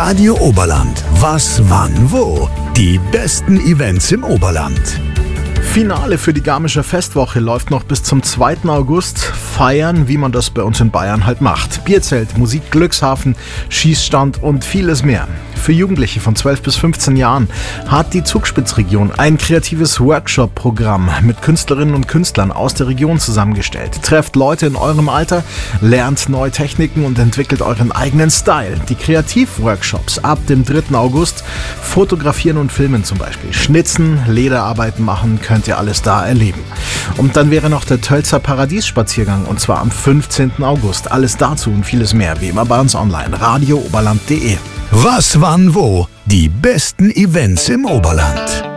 Radio Oberland. Was, wann, wo? Die besten Events im Oberland. Finale für die Garmischer Festwoche läuft noch bis zum 2. August. Feiern, wie man das bei uns in Bayern halt macht. Bierzelt, Musik, Glückshafen, Schießstand und vieles mehr. Für Jugendliche von 12 bis 15 Jahren hat die Zugspitzregion ein kreatives Workshop-Programm mit Künstlerinnen und Künstlern aus der Region zusammengestellt. Trefft Leute in eurem Alter, lernt neue Techniken und entwickelt euren eigenen Style. Die Kreativworkshops ab dem 3. August, fotografieren und filmen zum Beispiel, schnitzen, Lederarbeiten machen, könnt ihr alles da erleben. Und dann wäre noch der Tölzer Paradiesspaziergang und zwar am 15. August. Alles dazu und vieles mehr, wie immer bei uns online, radiooberland.de. Was, wann, wo? Die besten Events im Oberland.